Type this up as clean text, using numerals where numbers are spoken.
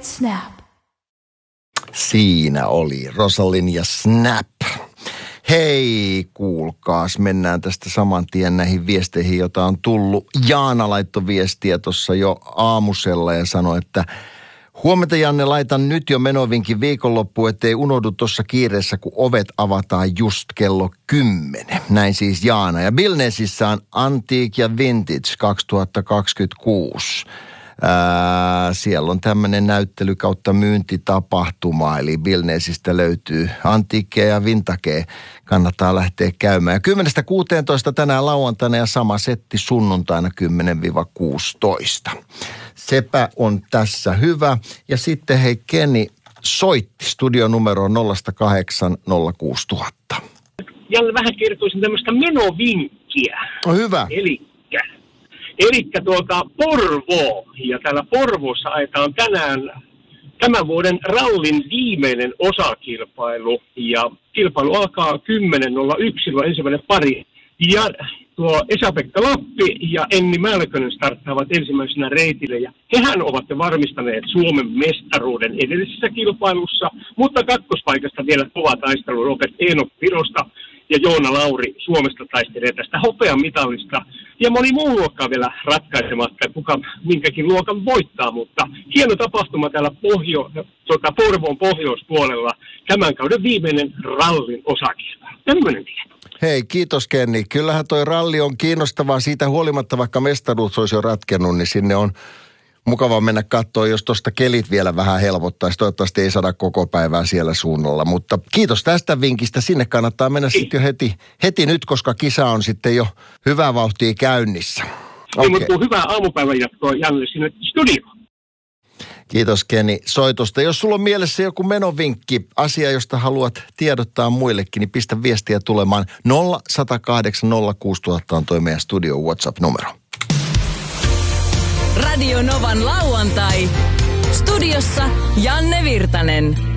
Get Snap. Siinä oli Rosalind ja Snap. Hei, kuulkaas, mennään tästä saman tien näihin viesteihin, joita on tullut. Jaana laittoi viestiä tuossa jo aamusella ja sanoi, että huomenta Janne, laitan nyt jo menovinkin viikonloppuun, ettei unohdu tuossa kiireessä, kun ovet avataan just kello 10. Näin siis Jaana. Ja Billnesissä on Antique ja Vintage 2026. Siellä on tämmöinen näyttely kautta myyntitapahtuma, eli Billnesistä löytyy antiikkeja ja vintagea. Kannattaa lähteä käymään. Ja 10-16 tänään lauantaina ja sama setti sunnuntaina 10-16. Sepä on tässä hyvä. Ja sitten hei, Kenni soitti studionumeroon 0806000. Janne, vähän kertoisin tämmöistä menovinkkiä. No hyvä. Elikkä Porvoo, ja täällä Porvoossa ajetaan tänään tämän vuoden rallin viimeinen osakilpailu, ja kilpailu alkaa 10.01, ensimmäinen pari, ja tuo Esa-Pekka Lappi ja Enni Mälkönen starttaavat ensimmäisenä reitille, ja hehän ovat varmistaneet Suomen mestaruuden edellisessä kilpailussa, mutta kakkospaikasta vielä kova taistelu Robert Eenok Virosta, ja Joona Lauri Suomesta taistelee tästä hopeamitalista. Ja moni muu luokka vielä ratkaisematta, kuka minkäkin luokan voittaa, mutta hieno tapahtuma täällä Porvoon pohjoispuolella. Tämän kauden viimeinen rallin osakilpailu. Tämmöinen tieto. Hei, kiitos Kenni. Kyllähän toi ralli on kiinnostavaa siitä huolimatta, vaikka mestaruus olisi jo ratkennut, niin sinne on mukava mennä katsoa, jos tuosta kelit vielä vähän helpottaisi. Toivottavasti ei saada koko päivää siellä suunnalla, mutta kiitos tästä vinkistä. Sinne kannattaa mennä sitten jo heti nyt, koska kisa on sitten jo hyvää vauhtia käynnissä. Okay. Mutta hyvää aamupäivän jatkoa Janne sinne studioon. Kiitos Kenni soitosta. Jos sulla on mielessä joku menovinkki, asia, josta haluat tiedottaa muillekin, niin pistä viestiä tulemaan 0108 06000 on toi meidän studio WhatsApp-numero. Radio Novan lauantai. Studiossa Janne Virtanen.